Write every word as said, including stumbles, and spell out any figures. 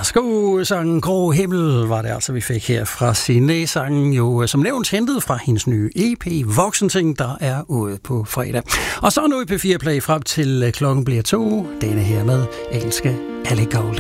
Værsgo, sangen Grå Himmel var det altså, vi fik her fra Signe. Sangen jo som nævnt hentet fra hendes nye E P Voksenting, der er ude på fredag. Og så nu i P fire Play frem til klokken bliver to. Denne her med engelske Ellie Goulding.